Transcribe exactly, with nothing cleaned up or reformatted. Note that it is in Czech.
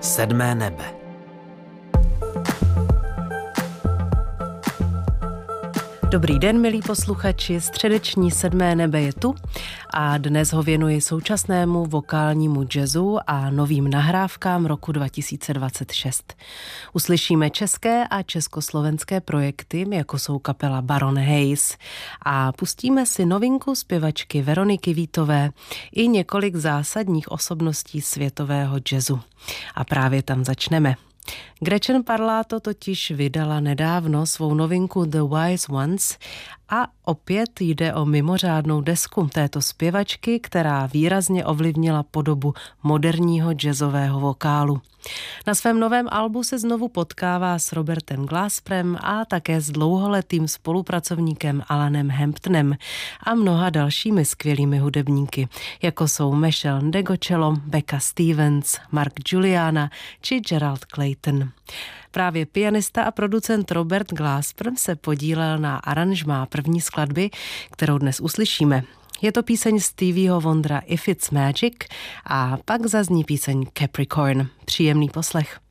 Sedmé nebe. Dobrý den, milí posluchači, středeční Sedmé nebe je tu a dnes ho věnuji současnému vokálnímu jazzu a novým nahrávkám roku dva tisíce dvacet šest. Uslyšíme české a československé projekty, jako jsou kapela Baron Hayes, a pustíme si novinku zpěvačky Veroniky Vítové i několik zásadních osobností světového jazzu. A právě tam začneme. Gretchen Parlato totiž vydala nedávno svou novinku The Wise Ones a opět jde o mimořádnou desku této zpěvačky, která výrazně ovlivnila podobu moderního jazzového vokálu. Na svém novém albu se znovu potkává s Robertem Glasperem a také s dlouholetým spolupracovníkem Alanem Hamptonem a mnoha dalšími skvělými hudebníky, jako jsou Meshel Ndegeocello, Becca Stevens, Mark Guiliana či Gerald Clayton. Právě pianista a producent Robert Glasper se podílel na aranžmá první skladby, kterou dnes uslyšíme. Je to píseň Stevieho Wondera If It's Magic a pak zazní píseň Capricorn. Příjemný poslech.